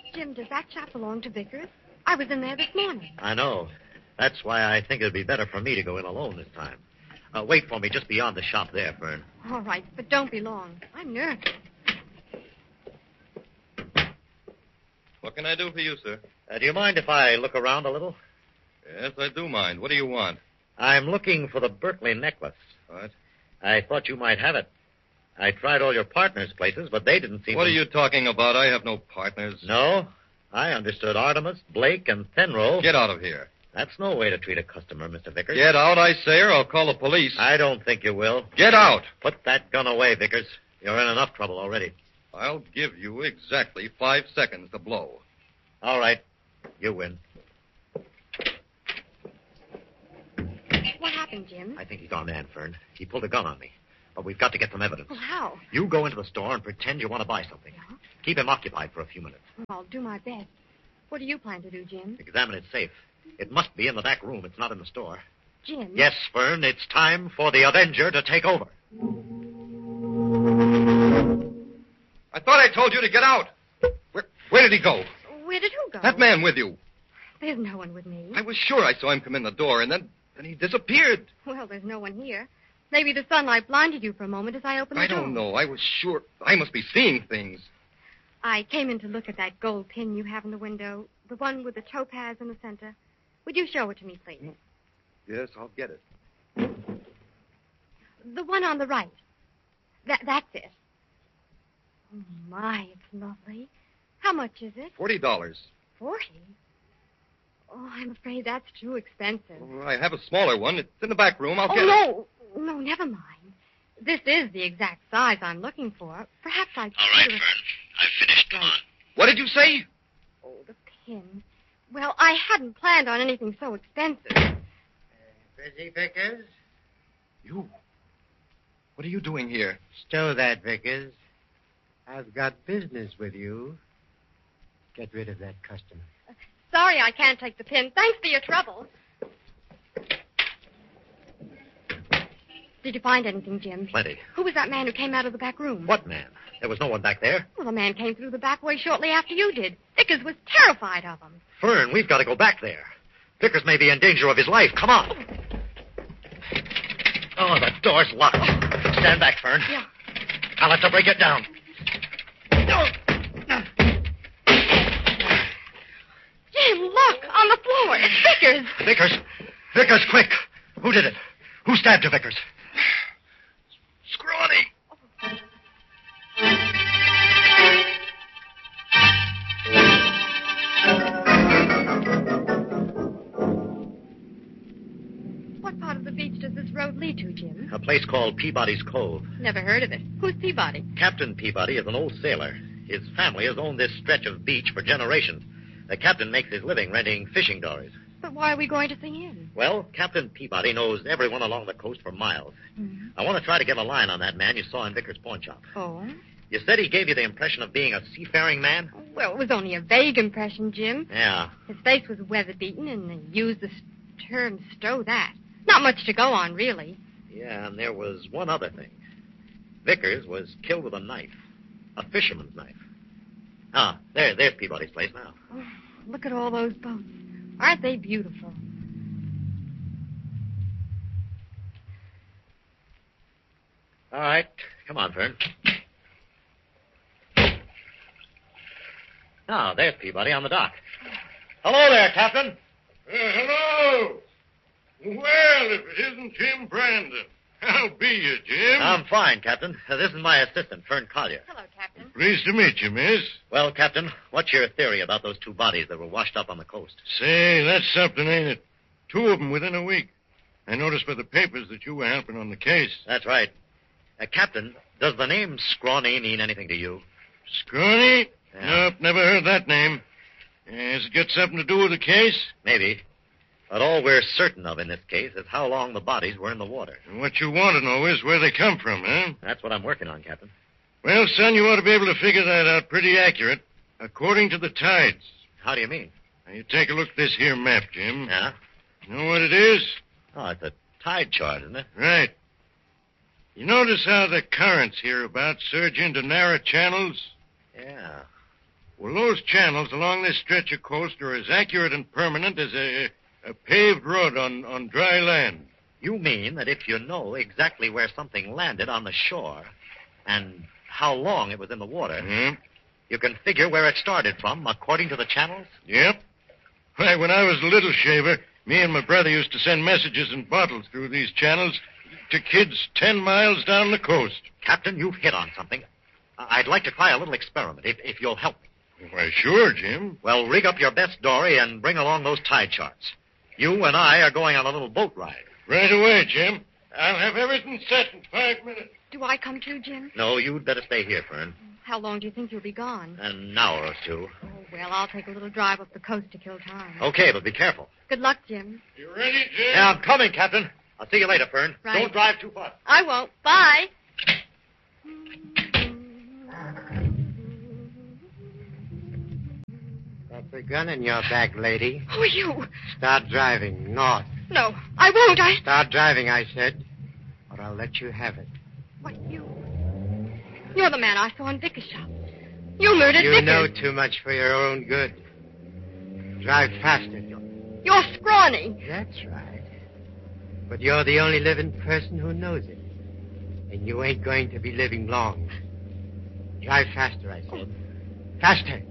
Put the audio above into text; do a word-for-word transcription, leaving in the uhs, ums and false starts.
Jim, does that shop belong to Vickers? I was in there this morning. I know. That's why I think it'd be better for me to go in alone this time. Uh, wait for me just beyond the shop there, Fern. All right, but don't be long. I'm nervous. What can I do for you, sir? Uh, do you mind if I look around a little? Yes, I do mind. What do you want? I'm looking for the Berkeley necklace. What? I thought you might have it. I tried all your partners' places, but they didn't seem What to... are you talking about? I have no partners. No? I understood Artemis, Blake, and Fenro. Get out of here. That's no way to treat a customer, Mister Vickers. Get out, I say, or I'll call the police. I don't think you will. Get out. Put that gun away, Vickers. You're in enough trouble already. I'll give you exactly five seconds to blow. All right. You win. What happened, Jim? I think he's our man, Fern. He pulled a gun on me. But we've got to get some evidence. Well, how? You go into the store and pretend you want to buy something. Yeah? Keep him occupied for a few minutes. Well, I'll do my best. What do you plan to do, Jim? Examine it safe. It must be in the back room. It's not in the store. Jim? Yes, Fern, it's time for the Avenger to take over. I thought I told you to get out. Where, where did he go? Where did who go? That man with you. There's no one with me. I was sure I saw him come in the door, and then, then he disappeared. Well, there's no one here. Maybe the sunlight blinded you for a moment as I opened the I door. don't know. I was sure. I must be seeing things. I came in to look at that gold pin you have in the window, the one with the topaz in the center. Would you show it to me, please? Yes, I'll get it. The one on the right. That, that's it. Oh, my, it's lovely. How much is it? Forty dollars. Forty? Oh, I'm afraid that's too expensive. Oh, I have a smaller one. It's in the back room. I'll oh, get no. it. No, never mind. This is the exact size I'm looking for. Perhaps I could... All right, Fern. I've finished. Come on. What did you say? Oh, the pin. Well, I hadn't planned on anything so expensive. Uh, busy, Vickers? You? What are you doing here? Stow that, Vickers. I've got business with you. Get rid of that customer. Sorry I can't take the pin. Thanks for your trouble. Did you find anything, Jim? Plenty. Who was that man who came out of the back room? What man? There was no one back there. Well, the man came through the back way shortly after you did. Vickers was terrified of him. Fern, we've got to go back there. Vickers may be in danger of his life. Come on. Oh, the door's locked. Stand back, Fern. Yeah. I'll have to break it down. Jim, look, on the floor. It's Vickers. Vickers. Vickers, quick. Who did it? Who stabbed you, Vickers? Scrawny. What part of the beach does this road lead to, Jim? A place called Peabody's Cove. Never heard of it. Who's Peabody? Captain Peabody is an old sailor. His family has owned this stretch of beach for generations. The captain makes his living renting fishing dories. But why are we going to see him? Well, Captain Peabody knows everyone along the coast for miles. Mm-hmm. I want to try to get a line on that man you saw in Vickers' pawn shop. Oh? You said he gave you the impression of being a seafaring man? Well, it was only a vague impression, Jim. Yeah. His face was weather-beaten, and he used the term stow that. Not much to go on, really. Yeah, and there was one other thing. Vickers was killed with a knife. A fisherman's knife. Ah, there, there's Peabody's place now. Oh, look at all those boats. Aren't they beautiful? All right. Come on, Fern. Now, there's Peabody on the dock. Hello there, Captain. Uh, hello. Well, if it isn't Jim Brandon. How be you, Jim? I'm fine, Captain. Uh, this is my assistant, Fern Collier. Hello, Captain. Pleased to meet you, miss. Well, Captain, what's your theory about those two bodies that were washed up on the coast? Say, that's something, ain't it? Two of them within a week. I noticed by the papers that you were helping on the case. That's right. Uh, Captain, does the name Scrawny mean anything to you? Scrawny? Yeah. Nope, never heard that name. Uh, has it got something to do with the case? Maybe. But all we're certain of in this case is how long the bodies were in the water. And what you want to know is where they come from, huh? That's what I'm working on, Captain. Well, son, you ought to be able to figure that out pretty accurate. According to the tides. How do you mean? Now, you take a look at this here map, Jim. Yeah? You know what it is? Oh, it's a tide chart, isn't it? Right. You notice how the currents hereabouts surge into narrow channels? Yeah. Well, those channels along this stretch of coast are as accurate and permanent as a, a paved road on, on dry land. You mean that if you know exactly where something landed on the shore and how long it was in the water, Yep. you can figure where it started from according to the channels? Yep. Why, when I was a little shaver, me and my brother used to send messages in bottles through these channels to kids ten miles down the coast. Captain, you've hit on something. I- I'd like to try a little experiment, if, if you'll help me. Why, sure, Jim. Well, rig up your best dory and bring along those tide charts. You and I are going on a little boat ride. Right away, Jim. I'll have everything set in five minutes. Do I come too, Jim? No, you'd better stay here, Fern. How long do you think you'll be gone? An hour or two. Oh, well, I'll take a little drive up the coast to kill time. Okay, but be careful. Good luck, Jim. You ready, Jim? Yeah, I'm coming, Captain. I'll see you later, Fern. Right. Don't drive too fast. I won't. Bye. That's a gun in your back, lady. Who are you? Start driving north. No, I won't. I... Start driving, I said, or I'll let you have it. What, you? You're the man I saw in Vickers' shop. You murdered You Vickers. know too much for your own good. Drive faster. You're scrawny. That's right. But you're the only living person who knows it. And you ain't going to be living long. Drive faster, I said. Faster.